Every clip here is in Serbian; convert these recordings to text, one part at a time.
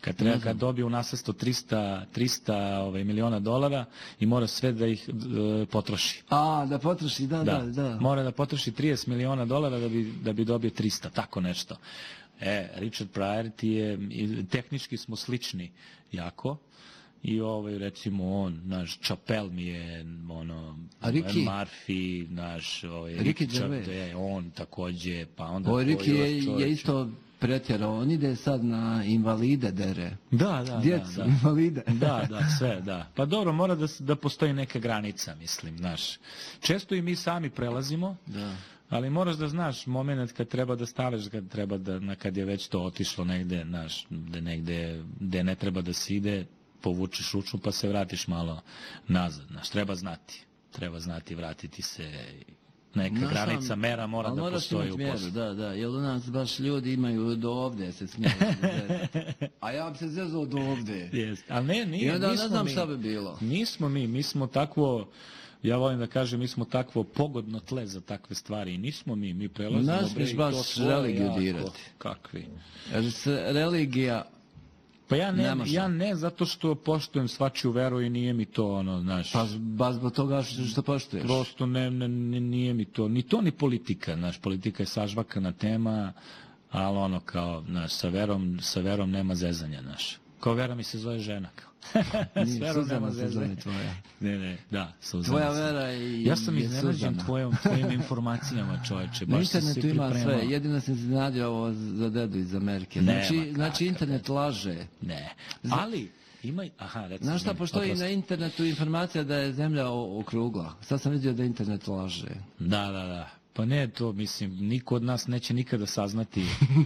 Kad dobije u nasljedstvo 300 miliona dolara i mora sve da ih potroši. Da potroši, da. Mora da potroši 30 miliona dolara da bi dobio 300, tako nešto. Richard Pryor tehnički smo slični jako. I recimo naš Chappelle mi je, Murphy, naš, Ricky Gervais. On takođe, pa onda... Ricky je isto pretjerao, on ide sad na invalide dere. Da. Djecu, invalide. Da, sve, da. Pa dobro, mora da postoji neka granica, mislim, znaš. Često i mi sami prelazimo, ali moraš da znaš moment kad treba da staveš, kad je već to otišlo negde, znaš, gde ne treba da se ide, povučeš ručnu pa se vratiš malo nazad. Znaš, treba znati vratiti se, neka granica mera mora da postoji u poslu. Da, jer u nas baš ljudi imaju do ovde se smiju. A ja bi se zezao do ovde. Ali nije, i onda ne znam šta bi bilo. Mi smo takvo, ja volim da kažem, mi smo takvo pogodno tle za takve stvari i nismo mi prelazimo. Naš biš baš religiju dirati. Kakvi? Jer se religija... Pa ja ne zato što poštujem svačiju veru i nije mi to znaš. Pa baš zbog toga što poštuješ. Prosto nije mi to, ni politika, znaš, politika je sažvakana tema, ali kao, znaš, sa verom nema zezanja, znaš. Kao vera mi se zove žena, kao. S verom nema zezanja tvoja. Ne, da, Suzana. Tvoja vera je ja sam iznenađen tvojim informacijama, čoveče. Na internetu ima sve, jedino sam iznenadio ovo za dedu iz Amerike. Znači internet laže. Ne, ali... Znaš šta, postoji na internetu informacija da je zemlja okrugla. Sad sam vidio da internet laže. Da. Pa ne, to mislim, niko od nas neće nikada saznati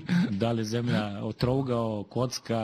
da li je zemlja otrougao, kocka,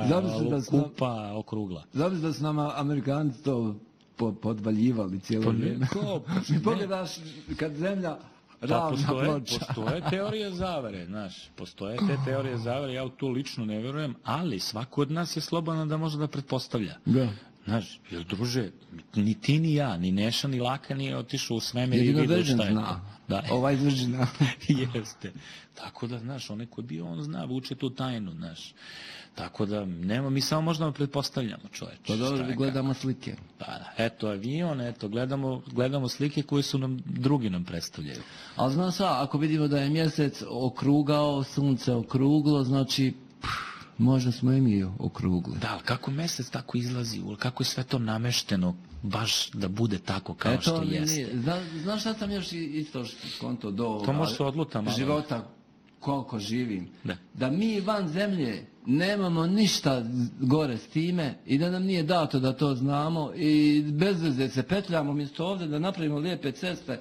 kupa, okrugla. Zamisli da su nama Amerikanci to podvaljivali cijelo vrijeme. Mi pogledaš kad zemlja ravna ploča. Postoje teorije zavere, znaš, postoje te teorije zavere, ja u to lično ne verujem, ali svako od nas je slobodan da može da pretpostavlja. Da. Znaš, jer druže, ni ti ni ja, ni Neša, ni Laka nije otišao u svemir i vidio šta je. Ovaj Vržina. Jeste. Tako da, znaš, onaj ko je bio, on zna, vuče tu tajnu, znaš. Tako da, mi samo možemo pretpostavljamo, čoveče. Pa dobro, gledamo slike. Pa da, eto avion, gledamo slike koje su drugi nam predstavljaju. Ali znaš šta, ako vidimo da je mjesec okrugao, sunce okruglo, znači... Možda smo i mi okrugli. Da, ali kako mjesec tako izlazi, kako je sve to namešteno, baš da bude tako kao što jeste. Znaš šta sam još isto konto do to može se odluta života koliko živim. Da mi van zemlje nemamo ništa gore s time i da nam nije dato da to znamo i bez veze se petljamo mjesto ovdje da napravimo lijepe ceste,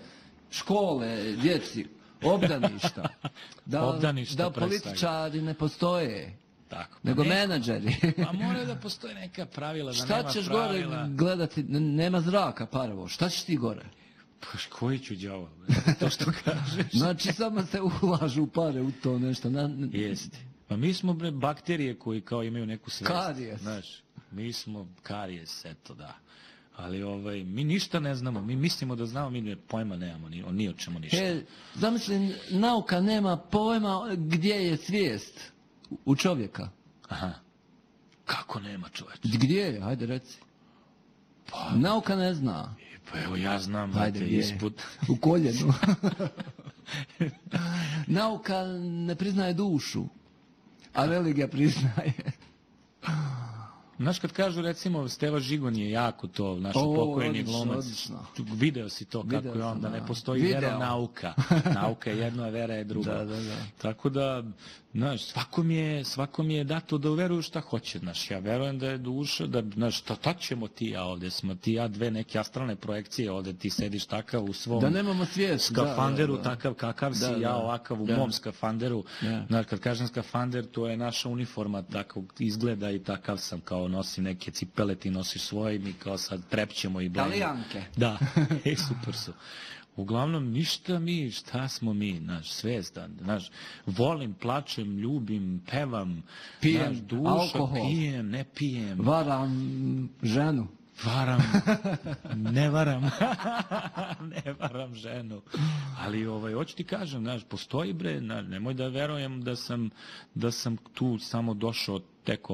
škole, djeci, obdaništa. Da političari ne postoje. Tako, nego menadžeri. Pa mora da postoje neka pravila, da nema pravila. Šta ćeš gore gledati, nema zraka prvo, šta ćeš ti gore? Pa koji ću đavo, to što kažeš. Znači samo se ulažu pare u to nešto. Jeste. Pa mi smo bakterije koji kao imaju neku svest. Karijes. Znaš, mi smo karijes, eto da. Ali mi ništa ne znamo, mi mislimo da znamo, mi pojma nemamo, ni o čemu ništa. Zamislim, nauka nema pojma gdje je svijest. U čovjeka. Aha. Kako nema čovječ? Gdje je? Hajde reci. Pa, nauka ne zna. Pa evo ja znam. Hajde ispod. U koljenu. Nauka ne priznaje dušu. A religija priznaje. Znaš kad kažu recimo Steva Žigon je jako to, naš pokojni glumac. Video si to kako je on, da ne postoji vera nauka. Nauka je jedno, a vera je druga. Da. Tako da, znaš, svakom je dato da uveruju šta hoće, znaš, ja verujem da je duša, da, znaš, šta ćemo ti ja ovdje, smo ti ja dve neke astralne projekcije ovdje, ti sediš takav u svom da nemamo svijest, skafanderu, takav kakav si, ja ovakav u mom skafanderu, znaš, kad kažem skafander, to je naša uniforma, tako izgleda i takav sam, kao nosim neke cipele, ti nosiš svoje i mi kao sad trepćemo i blejimo. Italijanke. Da, super su. Uglavnom, ništa mi, šta smo mi, naš svjestan, naš, volim, plačem, ljubim, pevam, pijem, naš, duša, alkohol, pijem, ne pijem. Varam ženu. Ne varam ženu. Ali, hoću ti kažem, znaš, postoji bre, nemoj da verujem da sam tu samo došao teko